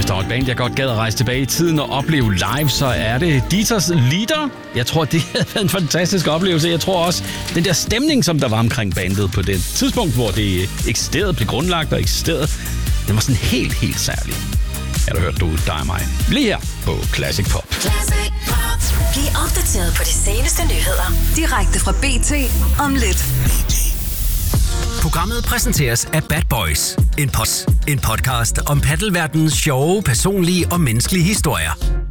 Hvis der var et band, jeg godt gad at rejse tilbage i tiden og opleve live, så er det Dieters Lieder. Jeg tror, det havde været en fantastisk oplevelse. Jeg tror også, den der stemning, som der var omkring bandet på det tidspunkt, hvor det eksisterede, blev grundlagt og eksisterede, den var sådan helt særlig. Ja, du hørte du dig og mig. Lige her på Classic Pop. Classic Pop. Bliv opdateret på de seneste nyheder. Direkte fra BT om lidt. Programmet præsenteres af Bad Boys. En podcast om paddelverdenens sjove, personlige og menneskelige historier.